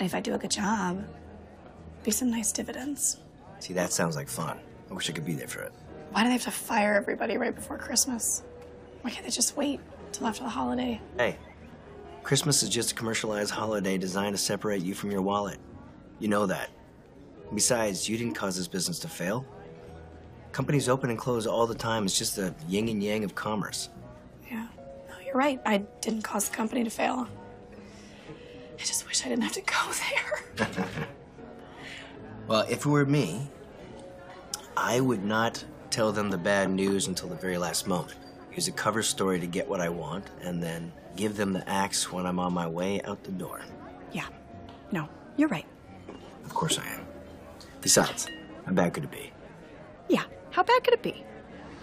And if I do a good job, be some nice dividends. See, that sounds like fun. I wish I could be there for it. Why do they have to fire everybody right before Christmas? Why can't they just wait till after the holiday? Hey, Christmas is just a commercialized holiday designed to separate you from your wallet. You know that. Besides, you didn't cause this business to fail. Companies open and close all the time. It's just the yin and yang of commerce. Yeah, no, you're right. I didn't cause the company to fail. I just wish I didn't have to go there. Well, if it were me, I would not tell them the bad news until the very last moment. Use a cover story to get what I want, and then give them the axe when I'm on my way out the door. Yeah, no, you're right. Of course I am. Besides, how bad could it be? Yeah, how bad could it be?